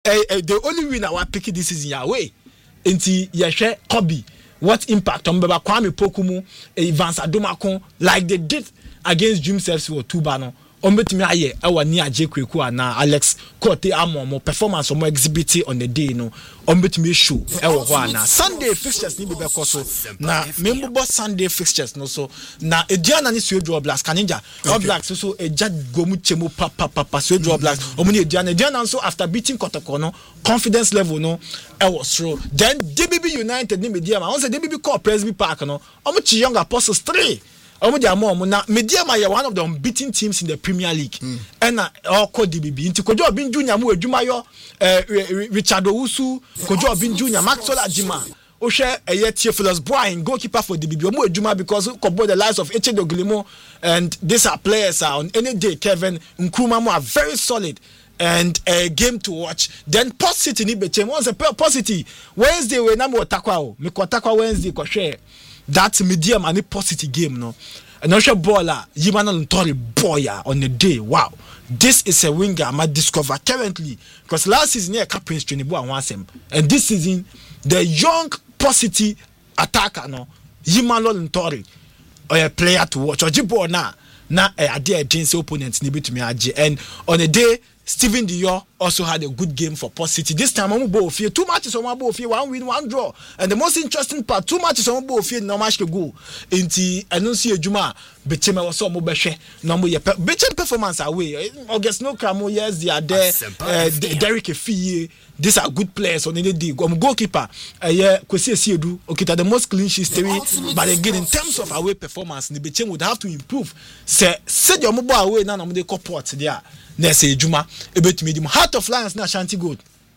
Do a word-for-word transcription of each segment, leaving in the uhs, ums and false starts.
uh, uh, the only winner I pick this season away. Inti yeshe Kobe. What impact on Baba Kwame Pokumu, Evans Adomako, like they did against Dreams F C or Tubano. Ombetimi aye ewa ni aje kweku na Alex Kote Amomo performance omo exhibit on the day no ombetimi show ewa ho ana Sunday fixtures ni be koso na membo Sunday fixtures no so na ediana ni Suedo Blacks Kaninja All Blacks so eja gomu chemu papa papa Suedo Blacks omo ni ediana ediana so after beating Kotoko no confidence level no ewa through then D B B United ni media ma on say D B B call Presby Park no omo chi Young Apostles three omo dia mo na Mediama ye one of the unbeaten teams in the Premier League and na oko D B B nti Kojo Obin Junior mu adwuma yo Richard Owusu Kojo Obin Junior Maxwell Ajima o hwe eye Theophilus Boyne goalkeeper for D B B omo adwuma because kobo the lives of Eche Dogilimo and these are players are on any day Kevin Nkrumah are very solid and a game to watch. Then Port City ni became once a Port City Wednesday we na mo takwa o me ko takwa Wednesday ko hwe that medium and a positive game no and also baller Yimano Ntori Boya on the day. Wow, this is a winger I might discover currently because last season yeah Prince Trinibo wants him and this season the young positive attacker no Yimano Ntori or a player to watch or Jibo na na a idea against opponents ni to me and on a day Steven Dior also had a good game for Port City. This time, I'm both here. Two matches on my both here, one win, one draw. And the most interesting part, two matches on both here, no match to go. Inti, I don't see a Juma, Betchema was so mobile. No more, Betchem performance away. August no Cramo, yes, they are there. Uh, Derek Efie, these are good players on any day. I'm goalkeeper. Uh, yeah, Kwesi Esiedu, okay, the most clean sheet theory. But again, in terms of away performance, the Betchem would have to improve. Say, said your mobile away, now I'm going to port there. Nese Juma ebet medium Heart of Lions na Ashanti Gold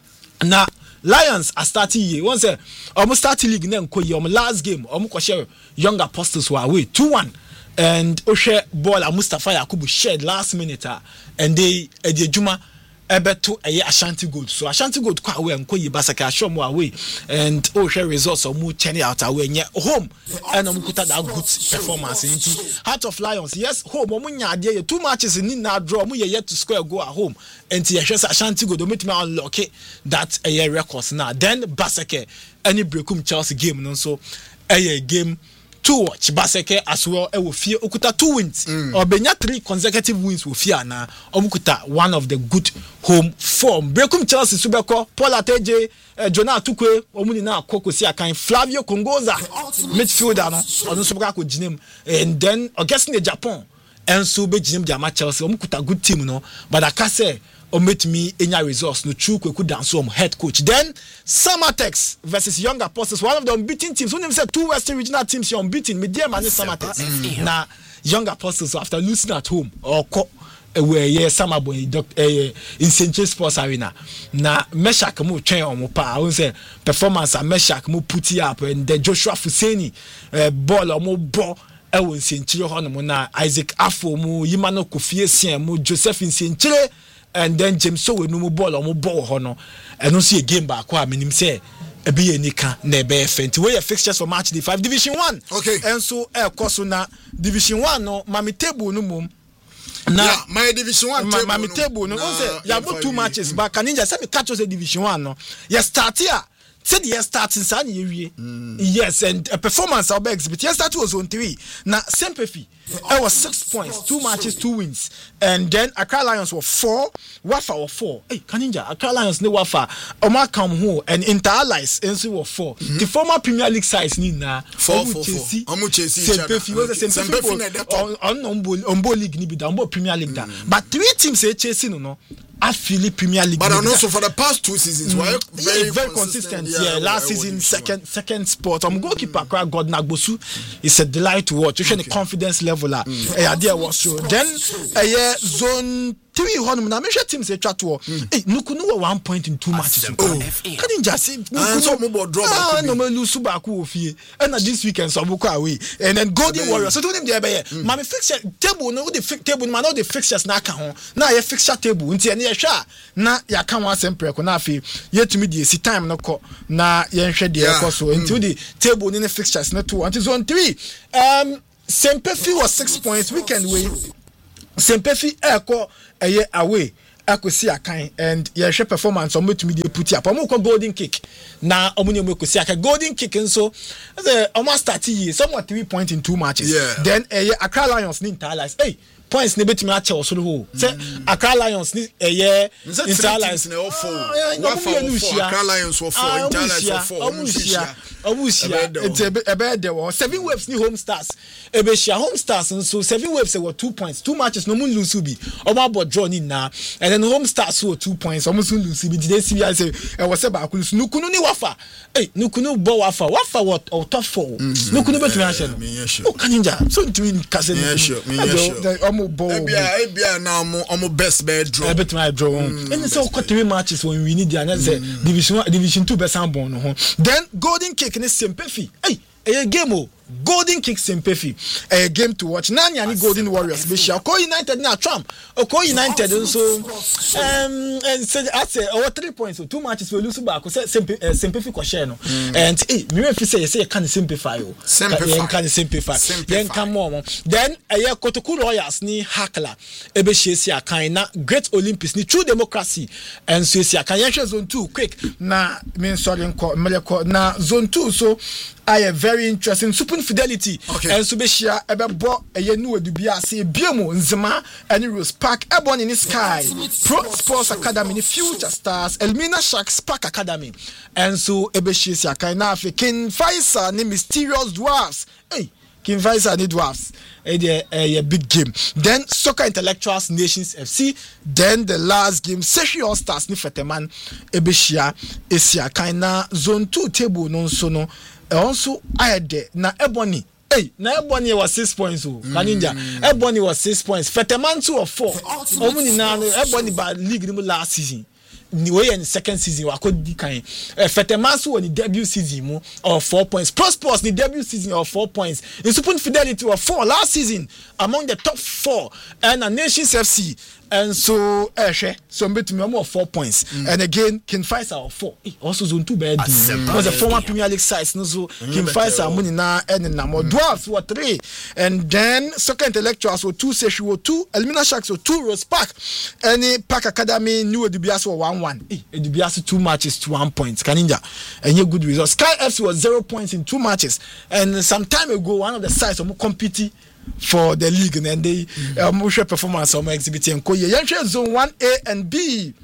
na Lions are starting year once say almost starting league na nko year last game omo ko share Young Apostles were away two one and Oshe ball Mustafa Yakubu shared last minute and they Eddie Juma ebeto eye Ashanti Gold so Ashanti Gold kwa away nko yi basaka show away and Oshe results omo churn out away nye home and omo kuta that good performance into Heart of Lions yes home omo nya ade two matches in na draw omo ye yet to score goal at home and ye hwese Ashanti Gold omo timi unlock that eye records now then Basake any breakum Chelsea game no so eye game to watch Baseke as well e wo fie okuta two wins mm. or benya three consecutive wins wo fie na omukuta one of the good home form Brekum Chelsea subeko Paul Ateje uh, Jonah Tukwe omuni na akokosi akan Flavio Kongoza midfielder no onu subeka ko ginem and then Augustine Japan enso be ginem dia ma Chelsea omukuta good team no but akase or meet me in your results no true kweku dance um head coach then Samatex versus Young Apostles one of the unbeaten teams who said two Western regional teams are unbeaten media man Samatex mm. na Young Apostles after losing at home or co- where yeah Samabo in Saint James Sports Arena na Meshak mu twen omo pa I say performance and Meshak mu put it up and then Joshua Fuseni uh, ball omo ball e won Saint-Chile hono na Isaac Afo mu Yimano Kofie Sien mu Joseph Saint-Chile and then James so we no mo ball omo ball ho no eno so a game back kwa menim say e be enika na e be fenti we fixtures for match day five division one okay and so e koso na division one no mami table no mum na yeah, my division one ma, mami table no say ya bo two matches back Kaninja say me catch us division one no ya start here said yes starting san yewie yes and a performance I'll be exhibit yes that was on three now sympathy I was six points two matches two wins and then Accra Lions were four Wafa were four hey Kaninja Accra Lions ne Wafa Oma come home and Inter Allies enso were four mm-hmm. the former Premier League sides ni na four four four Omo Chelsea sympathy was the sympathy on on on league ni be da on Premier League da but three teams say Chelsea no no I feel Premier League but also for the past two seasons were mm. very, very consistent, consistent. Yeah, yeah last season second second spot I'm goalkeeper mm. God Nagbosu it's a delight to watch okay. The confidence level la eh there was so then eh zone three honum na me hwe team say twa to eh nuku no one point in two matches oh Kaninja say nuku so mo bo draw back no me lose back ofie and this weekend so go away and then Golden Warriors so to them there be ma me fixture table no the table ma no the fixtures na ka ho na ye fixture table nti ne ye hwe na ya ka ho asempre ko na afi yetumi die si time no ko na ye hwe de ko so nti the table ni fixtures na two until zone three um Sempefi was six points weekend way Sempefi eko eye away akosi akan and yeah share performance on to media put up omo ko golden kick na omo ne mo kosi akan golden kick nso the almost start year somewhat three points in two matches yeah. then eh uh, Accra Lions ni interlies hey points ne betimi ache osoro ho say Accra Lions ni eh interlies na four one for Accra Lions for four interlies for four omusia omusia ebe ebe there were seven waves ni home stars ebe share home stars nso seven waves were two points two matches no mun lose bi omo about draw ni na and then home stars were two points almost lose bi did see say e was ba akulu nukunu ni wafa eh nukunu bo wafa wafa what or top four nukunu betimi ache no o kaninja so ntimi kase ni omo bo ebia ebia na omo omo best bed draw e betimi draw and so got three matches when we need the another division one division two best born no then golden kick ni Sempefi hey a game o golden kick Sempefi a game to watch nanya ni golden warriors be share Oko United na Trump Oko United so um and say I say over three points so two matches we lose back say Sempefi ko share no and eh me fit say say can simplify o can simplify then come on then a year Kotoku Royals ni Hakla e be share si akan na Great Olympics ni True Democracy and so si akan yan zone two quick na me sorry nko meleko na zone two so I am very interesting super fidelity okay. And so be share ebe bo eye nu edubia se biemu nzema any Rose Park ebon in the sky Pro Sports Academy ni Future Stars Elmina Sharks Park Academy and so ebe share si akan na King Faisal ni Mysterious Dwarfs hey King Faisal ni Dwarfs a a big game then Soccer Intellectuals Nations F C then the last game Seshi All Stars ni Feteman ebe share esi akan na zone two table no so no also I had there na Ebony hey na Ebony was six points oh Kaninja Ebony was six points Feteman two or four omuni na Ebony ba league ni last season ni way in second season wa ko di kan Feteman so ni debut season mu of four points Pro Sports ni debut season of four points in Super Fidelity of four last season among the top four and a Nations F C and so eh share so between more four points mm. and again King Faisal four also zone two bad was a former Premier League side no so King Faisal money na and na more Dwarfs were three and then Soccer Intellectuals were two Seshi were two Elmina Sharks were two Rose Park any Park Academy New Edubias were one one eh Edubias two matches to one point Kaninja and you good results Sky F C was zero points in two matches and some time ago one of the sides of competing for the league and they um mm-hmm. performance on exhibiting zone one A and B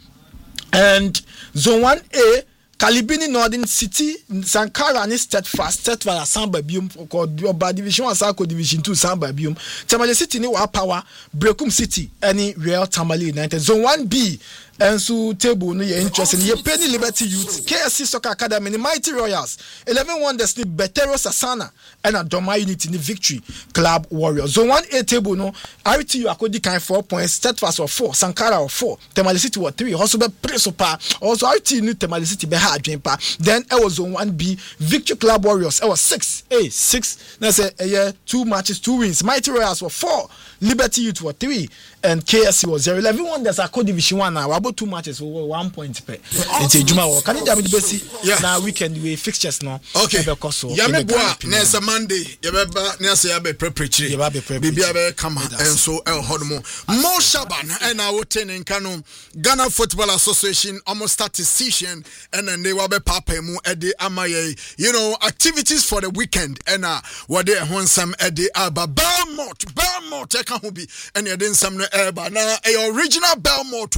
and zone one A Kalibini Northern City Sankara ni Steadfast Steadfast Samba Bium called Division one Sako Division two Samba Bium Tamale City ni Wa Power Brekum City any Real Tamale United zone one B and so table no your interest in your Penny Liberty Youth K S C Soccer Academy ni Mighty Royals eleven Wonders ni Betero Sasana and a Doma Unity ni Victory Club Warriors zone one A table no R T U akodi kan four points Steadfast or four Sankara or four Tamale City or three also be Presopa also R T U ni Tamale City be ha adwen then it was zone one B Victory Club Warriors it was six A six na say a year two matches two wins Mighty Royals were four Liberty Youth were three and K S C was zero eleven Wonders akodi Division one now about two matches over one point per it's juma wo kan jam the besi na weekend we fixtures no okay ya me boa next Monday ya be ba na say ya be preprechi bibia be kama enso el hodmo Mo Shaban and our ten kanu Ghana Football Association almost statistician and then they will be papa mu e de amaye you know activities for the weekend and uh what they want some e de aba Belmont Belmont e kan ho bi and e de nsam no e ba na e original Belmont